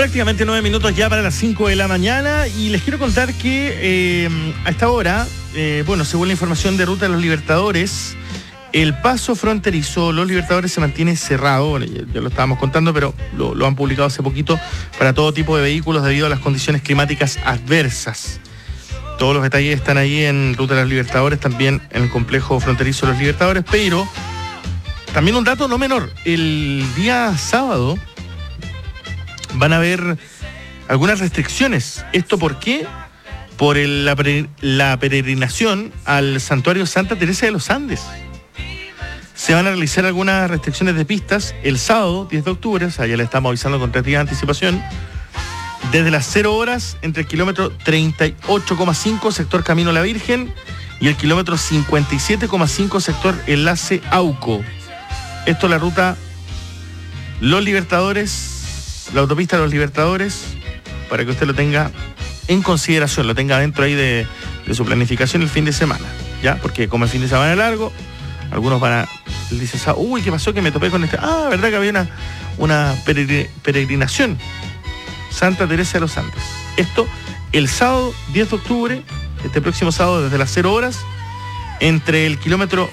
Prácticamente 9 minutos ya para las 5 de la mañana y les quiero contar que a esta hora, según la información de Ruta de los Libertadores, el paso fronterizo Los Libertadores se mantiene cerrado. Bueno, ya lo estábamos contando, pero lo han publicado hace poquito para todo tipo de vehículos debido a las condiciones climáticas adversas. Todos los detalles están ahí en Ruta de los Libertadores, también en el complejo fronterizo Los Libertadores, pero también un dato no menor. El día sábado van a haber algunas restricciones. ¿Esto por qué? Por la peregrinación al santuario Santa Teresa de los Andes. Se van a realizar algunas restricciones de pistas el sábado 10 de octubre, o sea, ya le estamos avisando con 3 días de anticipación, desde las 0 horas entre el kilómetro 38,5 sector Camino a la Virgen y el kilómetro 57,5 sector Enlace Auco. Esto es la ruta Los Libertadores, la autopista Los Libertadores, para que usted lo tenga en consideración, lo tenga dentro ahí de su planificación el fin de semana, ¿ya? Porque como el fin de semana es largo, algunos dicen, uy, ¿qué pasó? Que me topé con ¿verdad que había una peregrinación? Santa Teresa de los Andes. Esto el sábado 10 de octubre, este próximo sábado desde las 0 horas, entre el kilómetro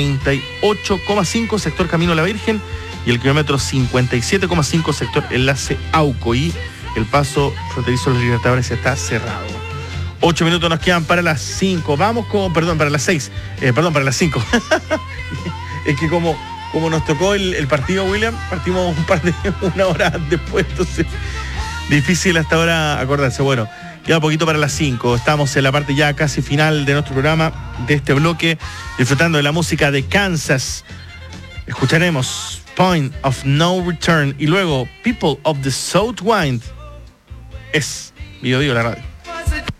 38,5 sector Camino a la Virgen y el kilómetro 57,5 sector Enlace Auco, y el paso fronterizo de Los Libertadores está cerrado. 8 minutos nos quedan para las 5. Para las 6. Para las 5. Es que como nos tocó el partido, William, partimos una hora después, entonces difícil hasta ahora acordarse. Bueno, queda poquito para las 5. Estamos en la parte ya casi final de nuestro programa, de este bloque, disfrutando de la música de Kansas. Escucharemos Point of No Return y luego People of the South Wind. Es Bio la radio.